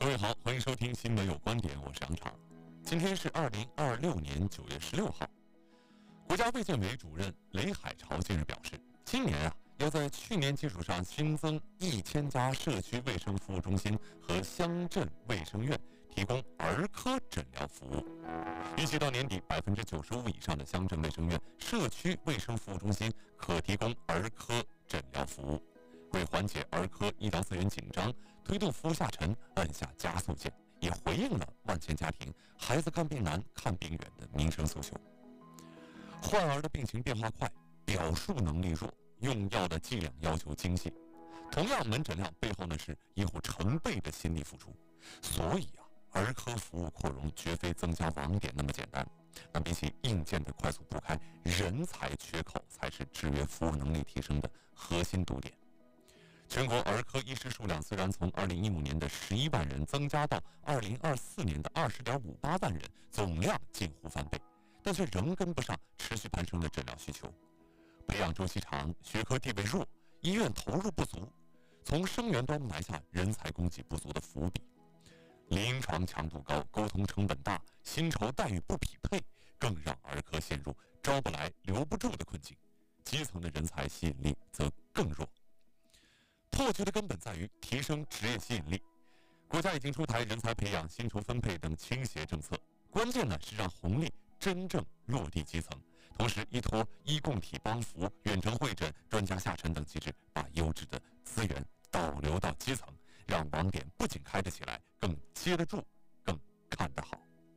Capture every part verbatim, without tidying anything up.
位好，欢迎收听新闻有观点，我是杨畅。今天是二零二六年九月十六号。国家卫健委主任雷海潮近日表示，今年啊要在去年基础上新增一千家社区卫生服务中心和乡镇卫生院，提供儿科诊疗服务。预计到年底，百分之九十五以上的乡镇卫生院、社区卫生服务中心可提供儿科诊疗服务。为缓解儿科医疗资源紧张，推动服务下沉，按下加速键，也回应了万千家庭孩子看病难、看病远的民生诉求。患儿的病情变化快，表述能力弱，用药的剂量要求精细，同样门诊量背后呢是医护成倍的心力付出。所以啊，儿科服务扩容绝非增加网点那么简单。那比起硬件的快速铺开，人才缺口才是制约服务能力提升的核心堵点。全国儿科医师数量虽然从二零一五年的十一万人增加到二零二四年的二十点五八万人，总量近乎翻倍，但却仍跟不上持续攀升的诊疗需求。培养周期长，学科地位弱，医院投入不足，从生源端埋下人才供给不足的伏笔。临床强度高，沟通成本大，薪酬待遇不匹配，更让儿科陷入招不来、留不住的困境。基层的人才吸引力则更弱。破局的根本在于提升职业吸引力。国家已经出台人才培养、薪酬分配等倾斜政策，关键呢是让红利真正落地基层，同时依托医共体帮扶、远程会诊、专家下沉等机制，把优质的资源导流到基层，让网点不仅开得起来，更接得住，更看得好。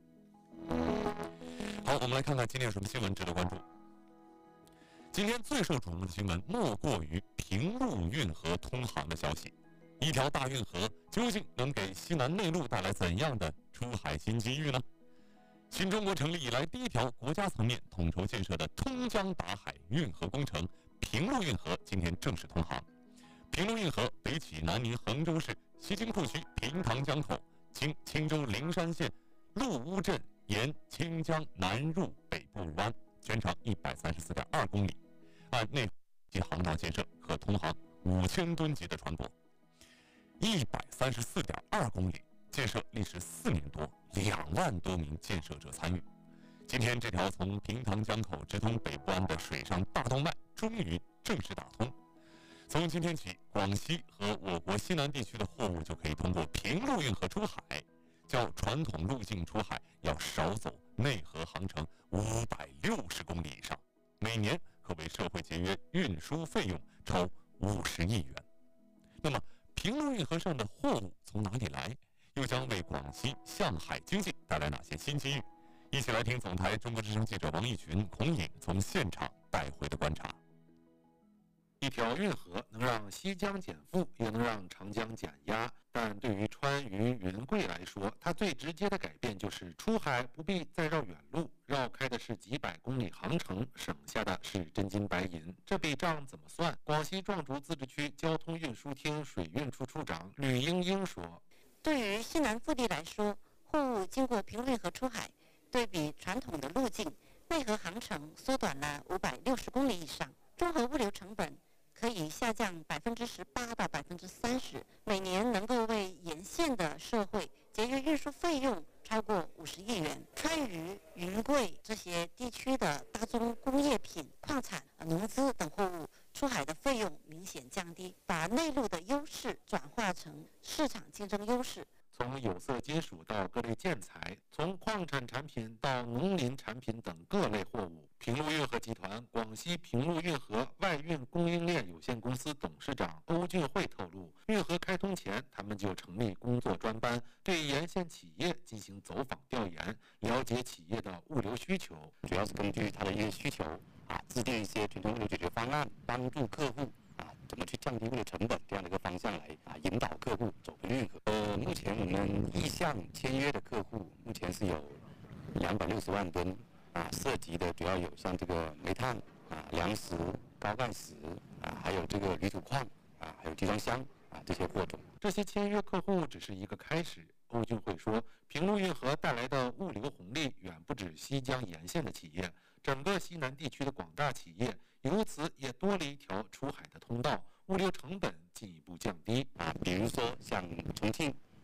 好，我们来看看今天有什么新闻值得关注。今天最受瞩目的新闻莫过于平陆运河通航的消息。一条大运河究竟能给西南内陆带来怎样的出海新机遇呢？新中国成立以来第一条国家层面统筹建设的通江达海运河工程平陆运河今天正式通航。平陆运河北起南宁衡州市西京铺区平塘江口，经青州灵山县陆乌镇，沿清江南入北部湾，全长一百三十四点二公里。按内及航道建设，可通航五千吨级的船舶。一百三十四点二公里，建设历时四年多，两万多名建设者参与。今天，这条从平塘江口直通北部湾的水上大动脉终于正式打通。从今天起，广西和我国西南地区的货物就可以通过平陆运河出海，较传统路径出海要少走内河航程五百六十公里以上，每年可为社会节约运输费用超五十亿元。那么，平陆运河上的货物从哪里来？又将为广西向海经济带来哪些新机遇？一起来听总台中国之声记者王义群、孔颖从现场带回的观察。 一条运河能让西江减负，也能让长江减压。但对于川渝云贵来说，它最直接的改变就是出海不必再绕远路，绕开的是几百公里航程，省下的是真金白银。这笔账怎么算？广西壮族自治区交通运输厅水运处处长吕英英说：“ 对于西南腹地来说，货物经过平陆运河出海，对比传统的路径，内河航程缩短了五百六十公里以上，综合物流成本可以下降百分之十八到百分之三十，每年能够为沿线的社会节约运输费用超过五十亿元。川渝、云贵这些地区的大宗工业品、矿产、农资等货物出海的费用明显降低，把内陆的优势转化成市场竞争优势。” 从有色金属到各类建材，从矿产产品到农林产品等各类货物，平陆运河集团广西平陆运河外运供应链有限公司董事长欧俊慧透露，运河开通前，他们就成立工作专班，对沿线企业进行走访调研，了解企业的物流需求， 主要是根据他的一些需求啊，制定一些全球物流解决方案，帮助客户啊怎么去降低物流成本这样的一个方向来啊引导客户走平陆运河。呃，目前我们意向签约的客户目前是有两百六十万吨啊，涉及的主要有像这个煤炭啊、粮食、高钙石啊，还有这个铝土矿啊，还有集装箱啊这些货种。 这些签约客户只是一个开始。欧俊慧说，平陆运河带来的物流红利远不止西江沿线的企业，整个西南地区的广大企业由此也多了一条出海的通道，物流成本进一步降低啊。比如说像重庆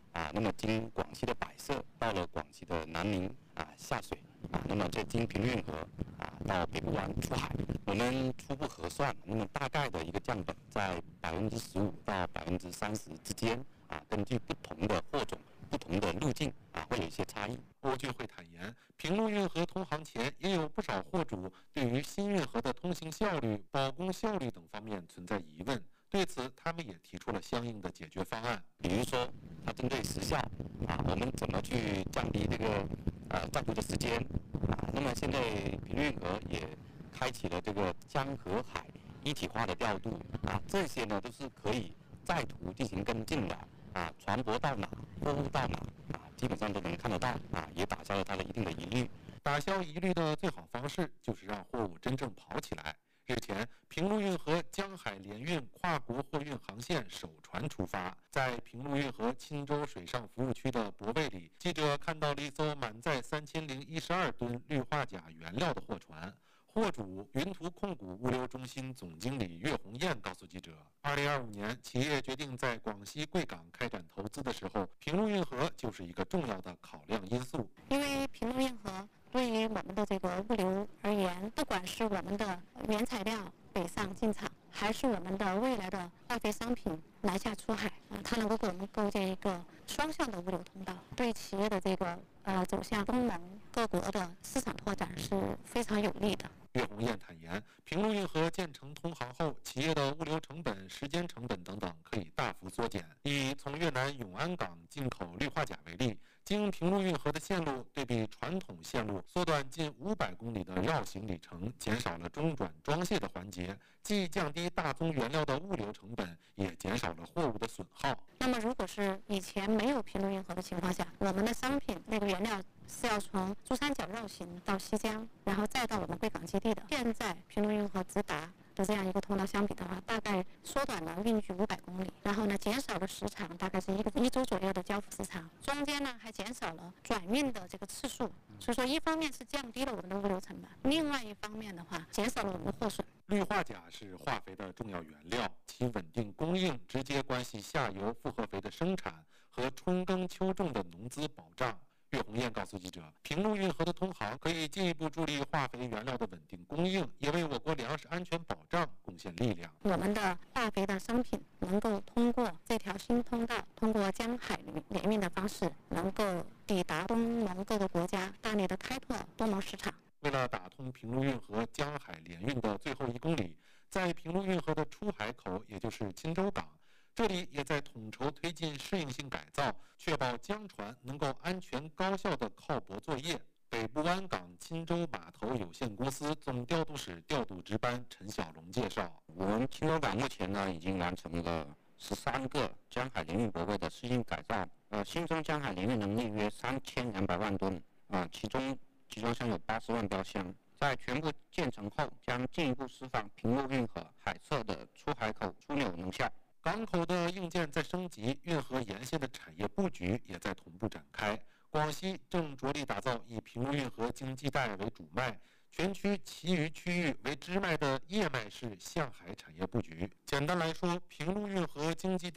啊，那么经广西的百色到了广西的南宁啊下水啊，那么再经平陆运河啊到北部湾出海。我们初步核算，那么大概的一个降本在百分之十五到百分之三十之间啊，根据不同的货种、不同的路径啊，会有一些差异。 欧俊会坦言，平陆运河通航前也有不少货主对于新运河的通行效率、保供效率等方面存在疑问。对此，他们也提出了相应的解决方案。 比如说，它针对时效啊，我们怎么去降低这个呃在途的时间啊？那么现在平陆运河也开启了这个江河海一体化的调度啊，这些呢都是可以在途进行跟进的啊，船舶到哪，货物到哪啊，基本上都能看得到啊，也打消了它的一定的疑虑。 打消疑虑的最好方式就是让货物真正跑起来。日前，平陆运河江海联运跨国货运航线首船出发，在平陆运河钦州水上服务区的泊位里，记者看到了一艘满载三千零一十二吨氯化钾原料的货船。货主云图控股物流中心总经理岳红艳告诉记者，二零二五年企业决定在广西贵港开展投资的时候，平陆运河就是一个重要的考量因素。 因为平陆运河对于我们的这个物流而言，不管是我们的原材料北上进场，还是我们的未来的化肥商品南下出海，啊，它能够给我们构建一个双向的物流通道，对企业的这个呃走向东盟各国的市场拓展是非常有利的。 岳红艳坦言，平陆运河建成通航后，企业的物流成本、时间成本等等可以大幅缩减。以从越南永安港进口氯化钾为例，经平陆运河的线路对比传统线路，缩短近五百公里的绕行里程，减少了中转装卸的环节，既降低大宗原料的物流成本，也减少了货物的损耗。 那么，如果是以前没有平陆运河的情况下，我们的商品那个原料是要从珠三角绕行到西江，然后再到我们贵港基地的。现在平陆运河直达的这样一个通道相比的话，大概缩短了运距五百公里，然后呢，减少了时长，大概是一个一周左右的交付时长，中间呢还减少了转运的这个次数。所以说，一方面是降低了我们的物流成本，另外一方面的话，减少了我们的货损。 氯化钾是化肥的重要原料，其稳定供应直接关系下游复合肥的生产和春耕秋种的农资保障。岳红艳告诉记者，平陆运河的通航可以进一步助力化肥原料的稳定供应，也为我国粮食安全保障贡献力量。 我们的化肥的商品能够通过这条新通道，通过江海联运的方式，能够抵达东盟各个国家，大力的开拓东盟市场。 为了打通平陆运河江海联运的最后一公里，在平陆运河的出海口，也就是钦州港，这里也在统筹推进适应性改造，确保江船能够安全高效地靠泊作业。北部湾港钦州码头有限公司总调度室调度值班陈小龙介绍， 我们钦州港目前呢已经完成了十三个江海联运泊位的适应改造，呃，新增江海联运能力约三千两百万吨，啊、呃，其中集装箱有八十万标箱。在全部建成后，将进一步释放平陆运河海侧的出海口枢纽能效。 港口的硬件在升级，运河沿线的产业布局也在同步展开。广西正着力打造以平陆运河经济带为主脉，全区其余区域为支脉的叶脉式向海产业布局。简单来说，平陆运河经济带